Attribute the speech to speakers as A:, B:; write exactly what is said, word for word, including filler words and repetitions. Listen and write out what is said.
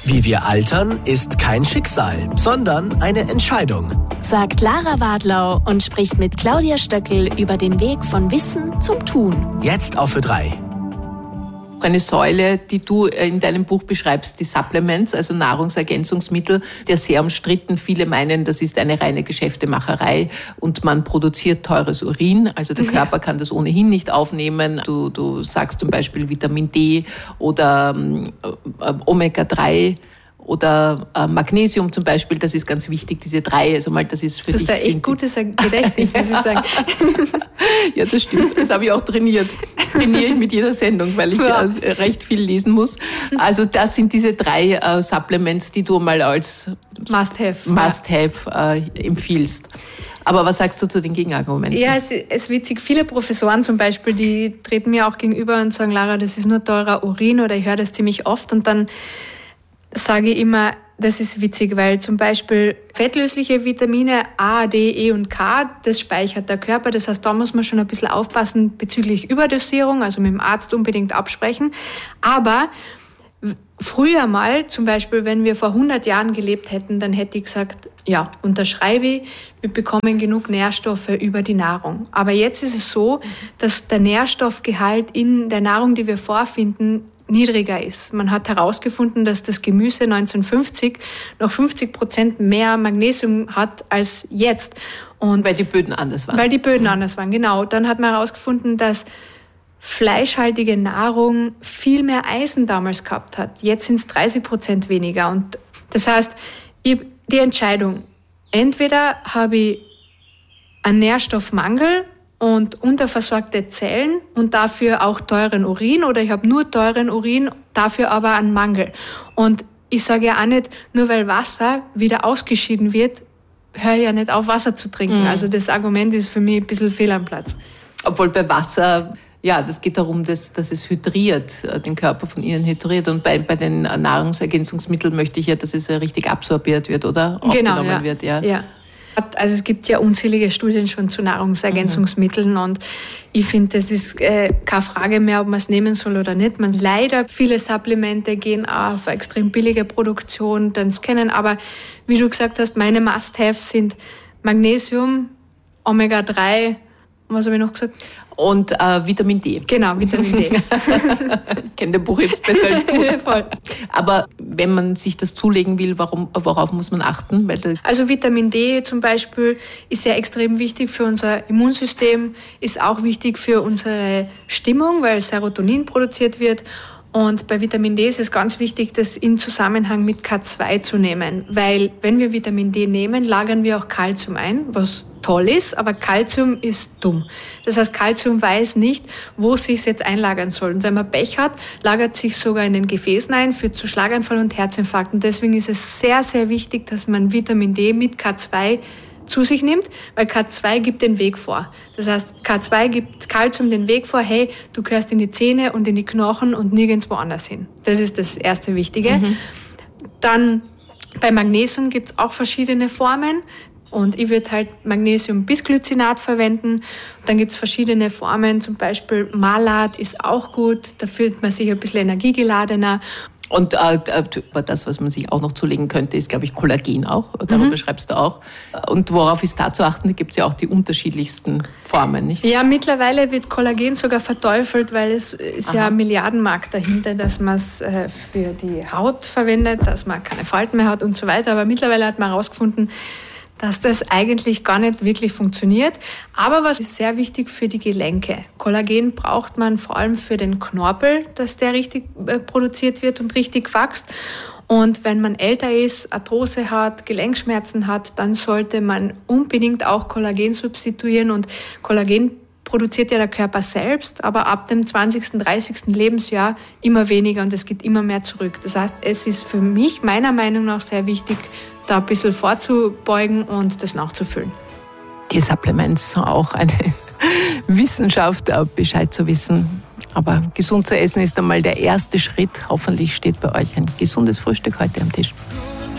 A: Wie wir altern, ist kein Schicksal, sondern eine Entscheidung.
B: Sagt Lara Wadlau und spricht mit Claudia Stöckel über den Weg von Wissen zum Tun.
A: Jetzt auf Ö drei.
C: Eine Säule, die du in deinem Buch beschreibst, die Supplements, also Nahrungsergänzungsmittel, der sehr umstritten. Viele meinen, das ist eine reine Geschäftemacherei und man produziert teures Urin. Also der Körper kann das ohnehin nicht aufnehmen. Du, du sagst zum Beispiel Vitamin D oder äh, Omega drei. Oder äh, Magnesium zum Beispiel, das ist ganz wichtig, diese drei, also mal, das ist für dich...
D: Du hast da echt gutes Gedächtnis, muss ich sagen.
C: Ja, das stimmt, das habe ich auch trainiert. Trainiere ich mit jeder Sendung, weil ich ja. äh, recht viel lesen muss. Also das sind diese drei äh, Supplements, die du mal als
D: Must-have,
C: Must-have äh, empfiehlst. Aber was sagst du zu den Gegenargumenten?
D: Ja, es ist witzig. Viele Professoren zum Beispiel, die treten mir auch gegenüber und sagen, Lara, das ist nur teurer Urin, oder ich höre das ziemlich oft, und dann sage ich immer, das ist witzig, weil zum Beispiel fettlösliche Vitamine A, D, E und K, das speichert der Körper. Das heißt, da muss man schon ein bisschen aufpassen bezüglich Überdosierung, also mit dem Arzt unbedingt absprechen. Aber früher mal, zum Beispiel, wenn wir vor hundert Jahren gelebt hätten, dann hätte ich gesagt, ja, unterschreibe ich, wir bekommen genug Nährstoffe über die Nahrung. Aber jetzt ist es so, dass der Nährstoffgehalt in der Nahrung, die wir vorfinden, niedriger ist. Man hat herausgefunden, dass das Gemüse neunzehnhundertfünfzig noch fünfzig Prozent mehr Magnesium hat als jetzt.
C: Und weil die Böden anders waren.
D: Weil die Böden mhm. anders waren, genau. Dann hat man herausgefunden, dass fleischhaltige Nahrung viel mehr Eisen damals gehabt hat. Jetzt sind es dreißig Prozent weniger. Und das heißt, ich, die Entscheidung, entweder habe ich einen Nährstoffmangel und unterversorgte Zellen und dafür auch teuren Urin, oder ich habe nur teuren Urin, dafür aber einen Mangel. Und ich sage ja auch nicht, nur weil Wasser wieder ausgeschieden wird, höre ich ja nicht auf, Wasser zu trinken. Mhm. Also das Argument ist für mich ein bisschen fehl am Platz.
C: Obwohl bei Wasser, ja, das geht darum, dass, dass es hydriert, den Körper von innen hydriert. Und bei, bei den Nahrungsergänzungsmitteln möchte ich ja, dass es ja richtig absorbiert wird, oder?
D: Genau,
C: aufgenommen
D: ja.
C: wird, ja.
D: ja. Also es gibt ja unzählige Studien schon zu Nahrungsergänzungsmitteln, mhm. und ich finde, das ist äh, keine Frage mehr, ob man es nehmen soll oder nicht. Man leider viele Supplemente gehen auch auf eine extrem billige Produktion, dann es kennen. Aber wie du gesagt hast, meine Must-Haves sind Magnesium, Omega drei, was habe ich noch gesagt?
C: Und äh, Vitamin D.
D: Genau, Vitamin D.
C: Ich kenne das Buch jetzt besser als du. Voll. Aber wenn man sich das zulegen will, warum, worauf muss man achten? Weil
D: also Vitamin D zum Beispiel ist ja extrem wichtig für unser Immunsystem, ist auch wichtig für unsere Stimmung, weil Serotonin produziert wird. Und bei Vitamin D ist es ganz wichtig, das in Zusammenhang mit K zwei zu nehmen. Weil wenn wir Vitamin D nehmen, lagern wir auch Kalzium ein, was toll ist, aber Kalzium ist dumm. Das heißt, Kalzium weiß nicht, wo es sich jetzt einlagern soll. Und wenn man Pech hat, lagert es sich sogar in den Gefäßen ein, führt zu Schlaganfall und Herzinfarkt. Und deswegen ist es sehr, sehr wichtig, dass man Vitamin D mit K zwei zu sich nimmt, weil K zwei gibt den Weg vor. Das heißt, K zwei gibt Kalzium den Weg vor, hey, du gehörst in die Zähne und in die Knochen und nirgendwo anders hin. Das ist das erste Wichtige. Mhm. Dann bei Magnesium gibt es auch verschiedene Formen. Und ich würde halt Magnesium-Bisglycinat verwenden. Dann gibt es verschiedene Formen, zum Beispiel Malat ist auch gut, da fühlt man sich ein bisschen energiegeladener.
C: Und äh, das, was man sich auch noch zulegen könnte, ist, glaube ich, Kollagen auch. Darüber mhm. schreibst du auch. Und worauf ist da zu achten? Da gibt es ja auch die unterschiedlichsten Formen, nicht?
D: Ja, mittlerweile wird Kollagen sogar verteufelt, weil es ist Aha. ja ein Milliardenmarkt dahinter, dass man es äh, für die Haut verwendet, dass man keine Falten mehr hat und so weiter. Aber mittlerweile hat man herausgefunden, dass das eigentlich gar nicht wirklich funktioniert. Aber was ist sehr wichtig für die Gelenke? Kollagen braucht man vor allem für den Knorpel, dass der richtig äh, produziert wird und richtig wächst. Und wenn man älter ist, Arthrose hat, Gelenkschmerzen hat, dann sollte man unbedingt auch Kollagen substituieren. Und Kollagen produziert ja der Körper selbst, aber ab dem zwanzigsten, dreißigsten Lebensjahr immer weniger und es geht immer mehr zurück. Das heißt, es ist für mich meiner Meinung nach sehr wichtig, da ein bisschen vorzubeugen und das nachzufüllen.
C: Die Supplements, auch eine Wissenschaft, Bescheid zu wissen. Aber gesund zu essen ist einmal der erste Schritt. Hoffentlich steht bei euch ein gesundes Frühstück heute am Tisch.